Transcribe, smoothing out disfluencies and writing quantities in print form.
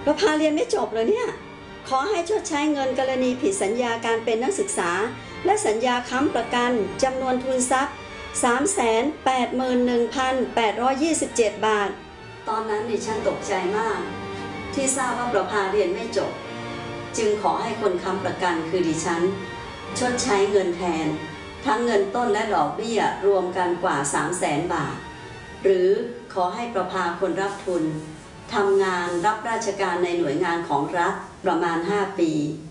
ประภาเรียนไม่จบเลยเนี่ยขอให้ชดใช้เงินกรณีผิดสัญญาการเป็นนักศึกษาและสัญญาค้ำประกันจำนวนทุนทรัพย์ 381,827 บาทตอนนั้นดิฉันตกใจมากที่ทราบว่าประภาเรียนไม่จบจึงขอให้คนค้ำประกันคือดิฉันชดใช้เงินแทนทั้งเงินต้นและดอกเบี้ยรวมกันกว่า 300,000 บาทหรือขอให้ประภาคนรับทุนทำงานรับราชการในหน่วยงานของรัฐประมาณ5 ปี